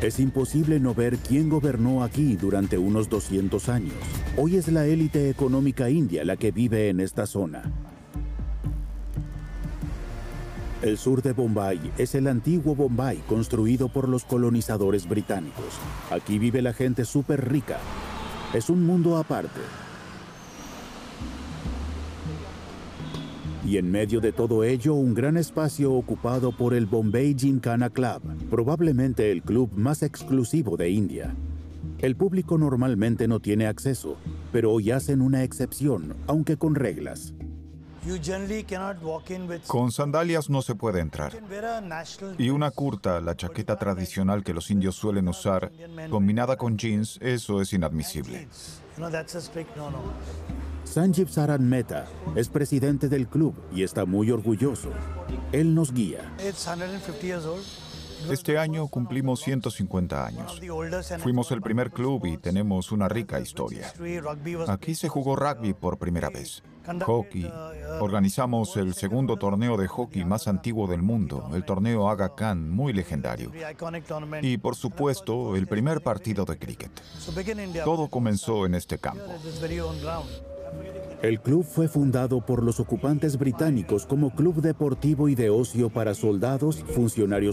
Es imposible no ver quién gobernó aquí durante unos 200 años. Hoy es la élite económica india la que vive en esta zona. El sur de Bombay es el antiguo Bombay construido por los colonizadores británicos. Aquí vive la gente súper rica. Es un mundo aparte. Y en medio de todo ello, un gran espacio ocupado por el Bombay Gymkhana Club, probablemente el club más exclusivo de India. El público normalmente no tiene acceso, pero hoy hacen una excepción, aunque con reglas. Con sandalias no se puede entrar. Y una kurta, la chaqueta tradicional que los indios suelen usar, combinada con jeans, eso es inadmisible. Sanjeev Saran Mehta es presidente del club y está muy orgulloso. Él nos guía. Este año cumplimos 150 años. Fuimos el primer club y tenemos una rica historia. Aquí se jugó rugby por primera vez. Hockey. Organizamos el segundo torneo de hockey más antiguo del mundo, el torneo Aga Khan, muy legendario. Y por supuesto, el primer partido de cricket. Todo comenzó en este campo. El club fue fundado por los ocupantes británicos como club deportivo y de ocio para soldados, funcionarios